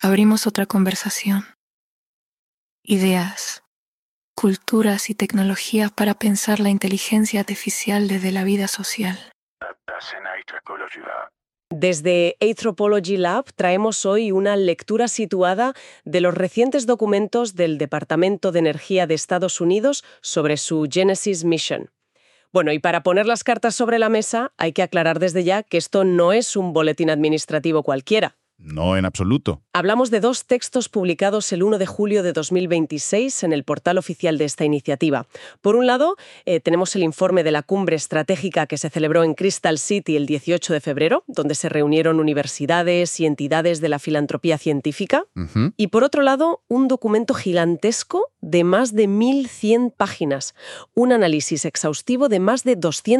abrimos otra conversación. Ideas, culturas y tecnología para pensar la inteligencia artificial desde la vida social. Desde Anthropology Lab traemos hoy una lectura situada de los recientes documentos del Departamento de Energía de Estados Unidos sobre su Genesis Mission. Bueno, y para poner las cartas sobre la mesa, hay que aclarar desde ya que esto no es un boletín administrativo cualquiera. No, en absoluto. Hablamos de dos textos publicados el 1 de julio de 2026 en el portal oficial de esta iniciativa. Por un lado, tenemos el informe de la cumbre estratégica que se celebró en Crystal City el 18 de febrero, donde se reunieron universidades y entidades de la filantropía científica. Y por otro lado, un documento gigantesco de más de 1.100 páginas, un análisis exhaustivo de más de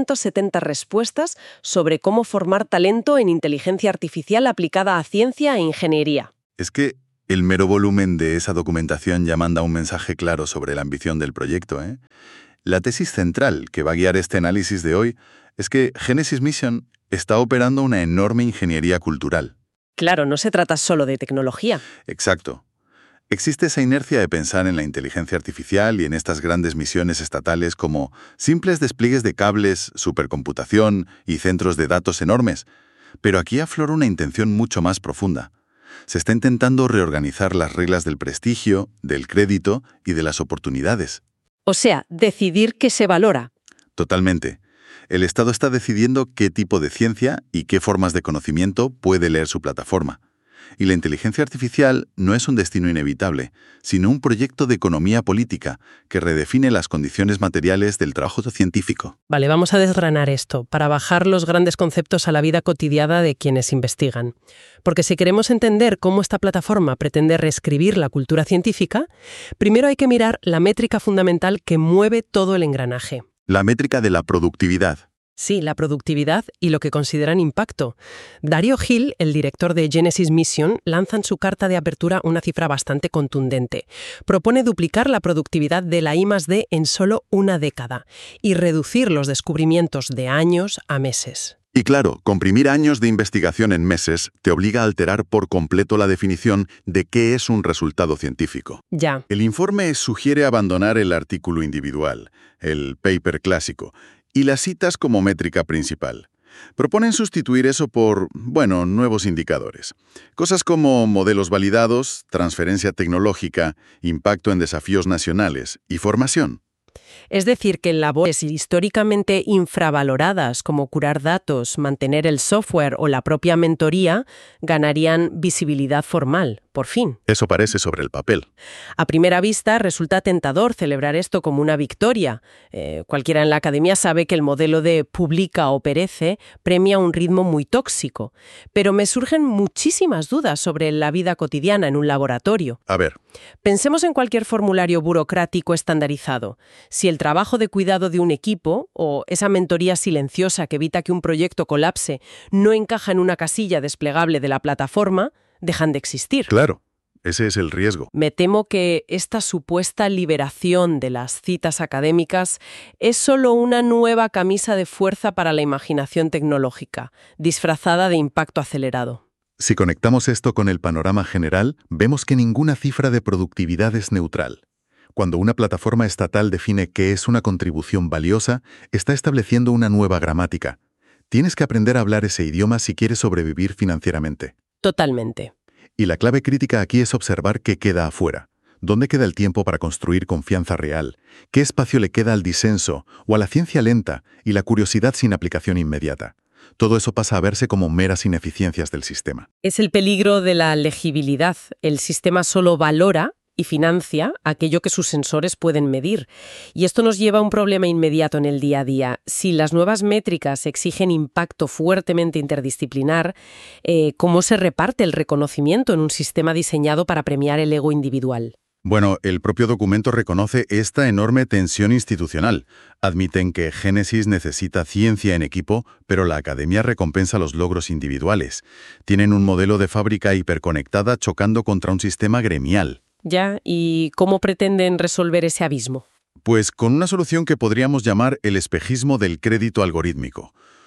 270 respuestas sobre cómo formar talento en inteligencia artificial aplicada a ciencia e ingeniería. Es que el mero volumen de esa documentación ya manda un mensaje claro sobre la ambición del proyecto, ¿eh? La tesis central que va a guiar este análisis de hoy es que Genesis Mission está operando una enorme ingeniería cultural. Claro, no se trata solo de tecnología. Exacto. Existe esa inercia de pensar en la inteligencia artificial y en estas grandes misiones estatales como simples despliegues de cables, supercomputación y centros de datos enormes. Pero aquí aflora una intención mucho más profunda. Se está intentando reorganizar las reglas del prestigio, del crédito y de las oportunidades. O sea, decidir qué se valora. Totalmente. El Estado está decidiendo qué tipo de ciencia y qué formas de conocimiento puede leer su plataforma. Y la inteligencia artificial no es un destino inevitable, sino un proyecto de economía política que redefine las condiciones materiales del trabajo científico. Vale, vamos a desgranar esto para bajar los grandes conceptos a la vida cotidiana de quienes investigan. Porque si queremos entender cómo esta plataforma pretende reescribir la cultura científica, primero hay que mirar la métrica fundamental que mueve todo el engranaje. La métrica de la productividad. Sí, la productividad y lo que consideran impacto. Dario Hill, el director de Genesis Mission, lanza en su carta de apertura una cifra bastante contundente. Propone duplicar la productividad de la I+D en solo una década y reducir los descubrimientos de años a meses. Y claro, comprimir años de investigación en meses te obliga a alterar por completo la definición de qué es un resultado científico. Ya. El informe sugiere abandonar el artículo individual, el paper clásico, y las citas como métrica principal. Proponen sustituir eso por, nuevos indicadores. Cosas como modelos validados, transferencia tecnológica, impacto en desafíos nacionales y formación. Es decir, que en labores históricamente infravaloradas como curar datos, mantener el software o la propia mentoría, ganarían visibilidad formal, por fin. Eso parece sobre el papel. A primera vista resulta tentador celebrar esto como una victoria. Cualquiera en la academia sabe que el modelo de publica o perece premia un ritmo muy tóxico. Pero me surgen muchísimas dudas sobre la vida cotidiana en un laboratorio. A ver. Pensemos en cualquier formulario burocrático estandarizado. Si el trabajo de cuidado de un equipo o esa mentoría silenciosa que evita que un proyecto colapse no encaja en una casilla desplegable de la plataforma, dejan de existir. Claro, ese es el riesgo. Me temo que esta supuesta liberación de las citas académicas es solo una nueva camisa de fuerza para la imaginación tecnológica, disfrazada de impacto acelerado. Si conectamos esto con el panorama general, vemos que ninguna cifra de productividad es neutral. Cuando una plataforma estatal define qué es una contribución valiosa, está estableciendo una nueva gramática. Tienes que aprender a hablar ese idioma si quieres sobrevivir financieramente. Totalmente. Y la clave crítica aquí es observar qué queda afuera. ¿Dónde queda el tiempo para construir confianza real? ¿Qué espacio le queda al disenso o a la ciencia lenta y la curiosidad sin aplicación inmediata? Todo eso pasa a verse como meras ineficiencias del sistema. Es el peligro de la legibilidad. El sistema solo valora y financia aquello que sus sensores pueden medir. Y esto nos lleva a un problema inmediato en el día a día. Si las nuevas métricas exigen impacto fuertemente interdisciplinar, ¿cómo se reparte el reconocimiento en un sistema diseñado para premiar el ego individual? Bueno, el propio documento reconoce esta enorme tensión institucional. Admiten que Genesis necesita ciencia en equipo, pero la academia recompensa los logros individuales. Tienen un modelo de fábrica hiperconectada chocando contra un sistema gremial. Ya, ¿y cómo pretenden resolver ese abismo? Pues con una solución que podríamos llamar el espejismo del crédito algorítmico.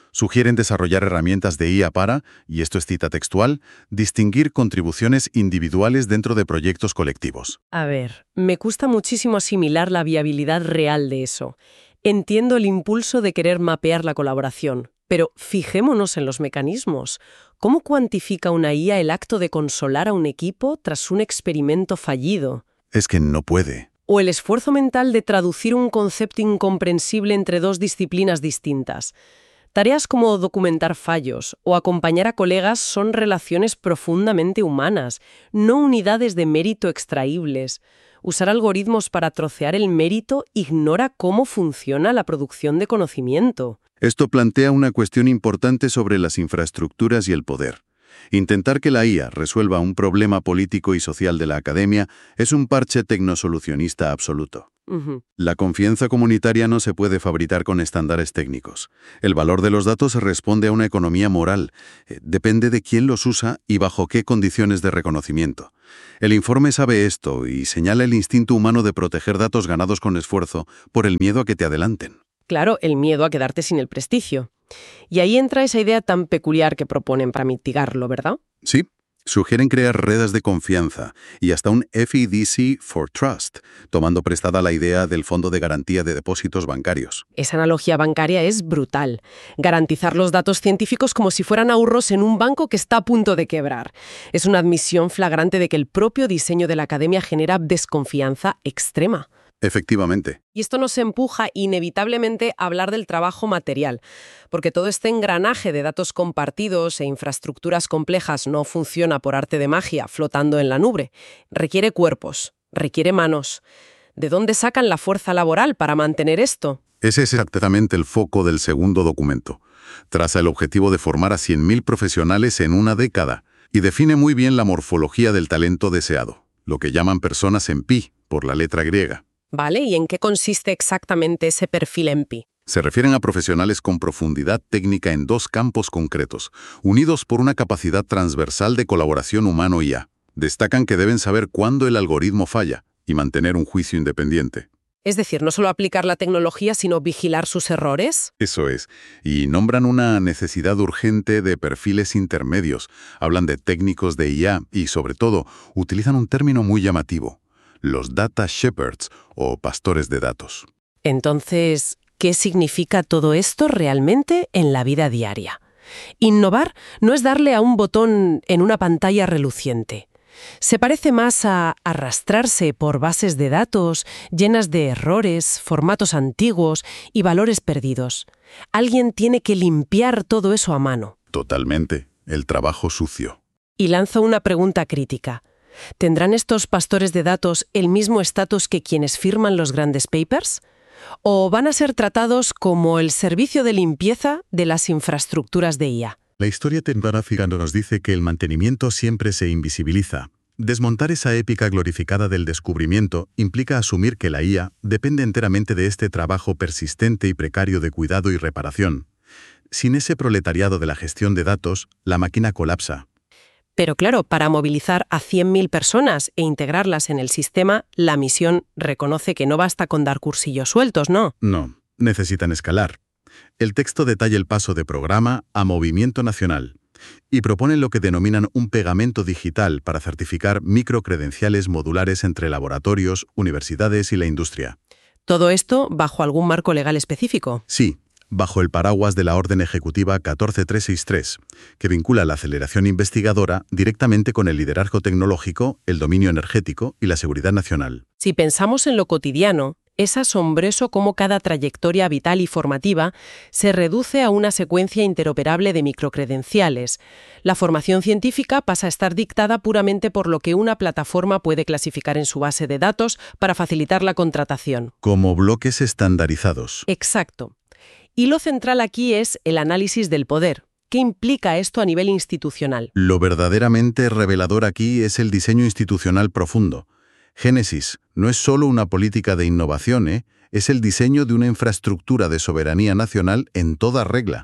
Sugieren desarrollar herramientas de IA para, y esto es cita textual, distinguir contribuciones individuales dentro de proyectos colectivos. A ver, me cuesta muchísimo asimilar la viabilidad real de eso. Entiendo el impulso de querer mapear la colaboración, pero fijémonos en los mecanismos. ¿Cómo cuantifica una IA el acto de consolar a un equipo tras un experimento fallido? Es que no puede. O el esfuerzo mental de traducir un concepto incomprensible entre dos disciplinas distintas. Tareas como documentar fallos o acompañar a colegas son relaciones profundamente humanas, no unidades de mérito extraíbles. Usar algoritmos para trocear el mérito ignora cómo funciona la producción de conocimiento. Esto plantea una cuestión importante sobre las infraestructuras y el poder. Intentar que la IA resuelva un problema político y social de la academia es un parche tecnosolucionista absoluto. La confianza comunitaria no se puede fabricar con estándares técnicos. El valor de los datos responde a una economía moral. Depende de quién los usa y bajo qué condiciones de reconocimiento. El informe sabe esto y señala el instinto humano de proteger datos ganados con esfuerzo por el miedo a que te adelanten. Claro, el miedo a quedarte sin el prestigio. Y ahí entra esa idea tan peculiar que proponen para mitigarlo, ¿verdad? Sí. Sugieren crear redes de confianza y hasta un FEDC for Trust, tomando prestada la idea del Fondo de Garantía de Depósitos Bancarios. Esa analogía bancaria es brutal. Garantizar los datos científicos como si fueran ahorros en un banco que está a punto de quebrar. Es una admisión flagrante de que el propio diseño de la academia genera desconfianza extrema. Efectivamente. Y esto nos empuja inevitablemente a hablar del trabajo material, porque todo este engranaje de datos compartidos e infraestructuras complejas no funciona por arte de magia flotando en la nube. Requiere cuerpos, requiere manos. ¿De dónde sacan la fuerza laboral para mantener esto? Ese es exactamente el foco del segundo documento. Traza el objetivo de formar a 100.000 profesionales en una década y define muy bien la morfología del talento deseado, lo que llaman personas en pi, por la letra griega. ¿Vale? ¿Y en qué consiste exactamente ese perfil en pi? Se refieren a profesionales con profundidad técnica en dos campos concretos, unidos por una capacidad transversal de colaboración humano-IA. Destacan que deben saber cuándo el algoritmo falla y mantener un juicio independiente. Es decir, no solo aplicar la tecnología, sino vigilar sus errores. Eso es. Y nombran una necesidad urgente de perfiles intermedios. Hablan de técnicos de IA y, sobre todo, utilizan un término muy llamativo: los data shepherds o pastores de datos. Entonces, ¿qué significa todo esto realmente en la vida diaria? Innovar no es darle a un botón en una pantalla reluciente. Se parece más a arrastrarse por bases de datos llenas de errores, formatos antiguos y valores perdidos. Alguien tiene que limpiar todo eso a mano. Totalmente. El trabajo sucio. Y lanzo una pregunta crítica. ¿Tendrán estos pastores de datos el mismo estatus que quienes firman los grandes papers? ¿O van a ser tratados como el servicio de limpieza de las infraestructuras de IA? La historia tecnológica nos dice que el mantenimiento siempre se invisibiliza. Desmontar esa épica glorificada del descubrimiento implica asumir que la IA depende enteramente de este trabajo persistente y precario de cuidado y reparación. Sin ese proletariado de la gestión de datos, la máquina colapsa. Pero claro, para movilizar a 100.000 personas e integrarlas en el sistema, la misión reconoce que no basta con dar cursillos sueltos, ¿no? No, necesitan escalar. El texto detalla el paso de programa a movimiento nacional y propone lo que denominan un pegamento digital para certificar microcredenciales modulares entre laboratorios, universidades y la industria. ¿Todo esto bajo algún marco legal específico? Sí, bajo el paraguas de la Orden Ejecutiva 14363, que vincula la aceleración investigadora directamente con el liderazgo tecnológico, el dominio energético y la seguridad nacional. Si pensamos en lo cotidiano, es asombroso cómo cada trayectoria vital y formativa se reduce a una secuencia interoperable de microcredenciales. La formación científica pasa a estar dictada puramente por lo que una plataforma puede clasificar en su base de datos para facilitar la contratación. Como bloques estandarizados. Exacto. Y lo central aquí es el análisis del poder. ¿Qué implica esto a nivel institucional? Lo verdaderamente revelador aquí es el diseño institucional profundo. Génesis no es solo una política de innovación, es el diseño de una infraestructura de soberanía nacional en toda regla.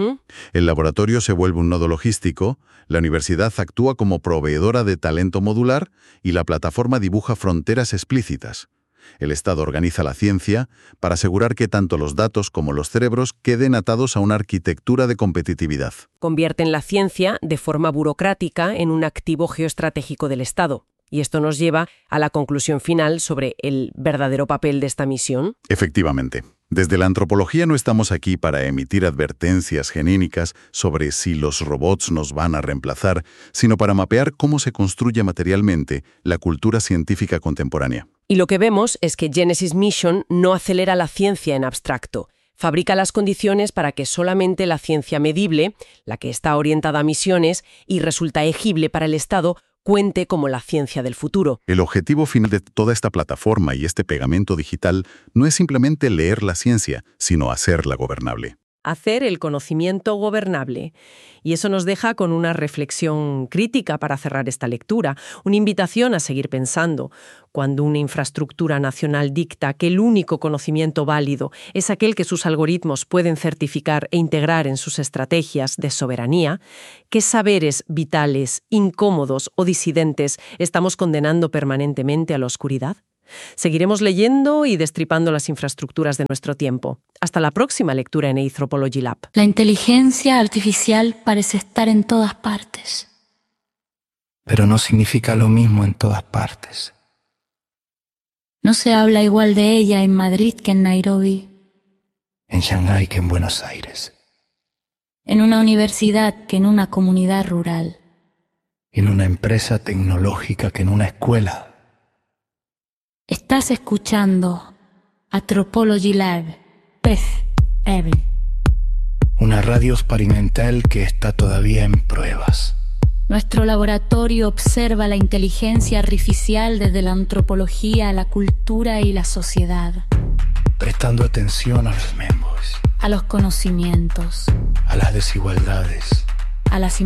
El laboratorio se vuelve un nodo logístico, la universidad actúa como proveedora de talento modular y la plataforma dibuja fronteras explícitas. El Estado organiza la ciencia para asegurar que tanto los datos como los cerebros queden atados a una arquitectura de competitividad. Convierten la ciencia de forma burocrática en un activo geoestratégico del Estado. Y esto nos lleva a la conclusión final sobre el verdadero papel de esta misión. Efectivamente. Desde la antropología no estamos aquí para emitir advertencias genéricas sobre si los robots nos van a reemplazar, sino para mapear cómo se construye materialmente la cultura científica contemporánea. Y lo que vemos es que Genesis Mission no acelera la ciencia en abstracto. Fabrica las condiciones para que solamente la ciencia medible, la que está orientada a misiones y resulta egible para el Estado, cuente como la ciencia del futuro. El objetivo final de toda esta plataforma y este pegamento digital no es simplemente leer la ciencia, sino hacerla gobernable. Hacer el conocimiento gobernable. Y eso nos deja con una reflexión crítica para cerrar esta lectura, una invitación a seguir pensando. Cuando una infraestructura nacional dicta que el único conocimiento válido es aquel que sus algoritmos pueden certificar e integrar en sus estrategias de soberanía, ¿qué saberes vitales, incómodos o disidentes estamos condenando permanentemente a la oscuridad? Seguiremos leyendo y destripando las infraestructuras de nuestro tiempo. Hasta la próxima lectura en Anthropology Lab. La inteligencia artificial parece estar en todas partes. Pero no significa lo mismo en todas partes. No se habla igual de ella en Madrid que en Nairobi. En Shanghái que en Buenos Aires. En una universidad que en una comunidad rural. En una empresa tecnológica que en una escuela. Estás escuchando Anthropology Lab, PEF. Una radio experimental que está todavía en pruebas. Nuestro laboratorio observa la inteligencia artificial desde la antropología, la cultura y la sociedad. Prestando atención a los membros. A los conocimientos. A las desigualdades. A las